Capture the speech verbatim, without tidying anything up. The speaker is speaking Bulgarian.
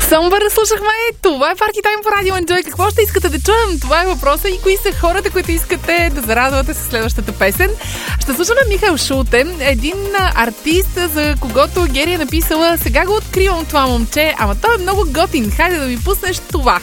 Съмбър слушахме. Това е Парти Тайм по Радио Enjoy. Какво ще искате да чуем? Това е въпроса. И кои са хората, които искате да зарадвате с следващата песен? Ще слушаме Михаил Шулте, един артист, за когото Гери е написала: сега го откривам това момче, ама той е много готин. Хайде да ми пуснеш това.